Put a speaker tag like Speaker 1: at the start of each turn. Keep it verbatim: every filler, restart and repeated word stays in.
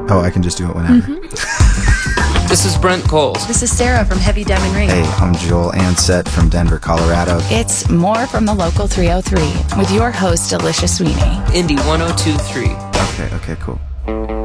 Speaker 1: Oh, I can just do it whenever.
Speaker 2: Mm-hmm. This is Brent Coles.
Speaker 3: This is Sarah from Heavy Diamond Ring.
Speaker 1: Hey, I'm Joel Ansett from Denver, Colorado.
Speaker 4: It's more from the Local three oh three with your host, Alicia Sweeney.
Speaker 2: Indy one oh two point three.
Speaker 1: Okay, okay, cool.